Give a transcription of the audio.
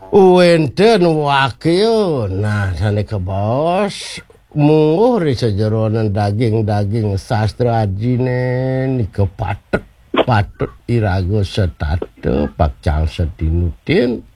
Wenten wakil nah sanika bos mungguh ri sajeronan daging-daging sastra ajine nika patut iraga setate pakcal sedinutin